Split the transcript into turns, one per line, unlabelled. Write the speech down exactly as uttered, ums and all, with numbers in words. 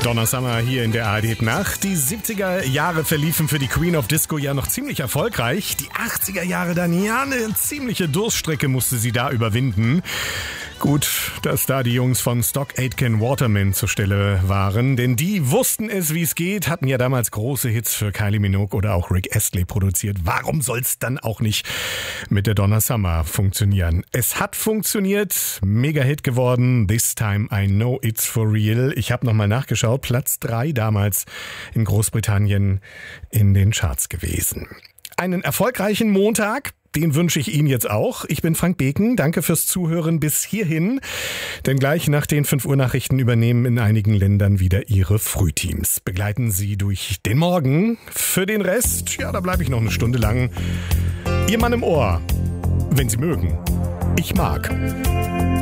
Donna Summer hier in der A R D-Nacht. Die siebziger Jahre verliefen für die Queen of Disco ja noch ziemlich erfolgreich. Die achtziger Jahre dann, ja, eine ziemliche Durststrecke musste sie da überwinden. Gut, dass da die Jungs von Stock Aitken Waterman zur Stelle waren, denn die wussten es, wie es geht, hatten ja damals große Hits für Kylie Minogue oder auch Rick Astley produziert. Warum soll's dann auch nicht mit der Donna Summer funktionieren? Es hat funktioniert, Mega-Hit geworden, This Time I Know It's For Real. Ich habe nochmal nachgeschaut, Platz drei damals in Großbritannien in den Charts gewesen. Einen erfolgreichen Montag. Den wünsche ich Ihnen jetzt auch. Ich bin Frank Beken. Danke fürs Zuhören bis hierhin. Denn gleich nach den fünf Uhr Nachrichten übernehmen in einigen Ländern wieder Ihre Frühteams. Begleiten Sie durch den Morgen. Für den Rest, ja, da bleibe ich noch eine Stunde lang. Ihr Mann im Ohr. Wenn Sie mögen. Ich mag.